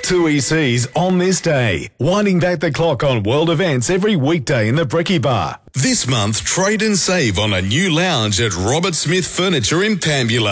Tui C's on this day, winding back the clock on world events every weekday in the Bricky Bar. This month, trade and save on a new lounge at Robert Smith Furniture in Pambula.